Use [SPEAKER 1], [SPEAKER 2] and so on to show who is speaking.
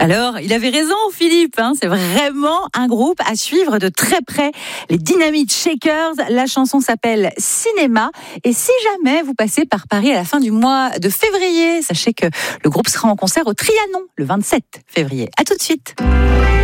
[SPEAKER 1] Alors, il avait raison, Philippe. C'est vraiment un groupe à suivre de très près. Les Dynamite Shakers. La chanson s'appelle Cinéma. Et si jamais vous passez par Paris à la fin du mois de février, sachez que le groupe sera en concert au Trianon le 27 février. À tout de suite.